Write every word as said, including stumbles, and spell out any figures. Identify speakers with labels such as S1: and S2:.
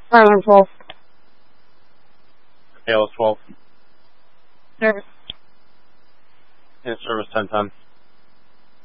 S1: Alarm twelve.
S2: A L S twelve.
S1: Service.
S2: In service ten ten.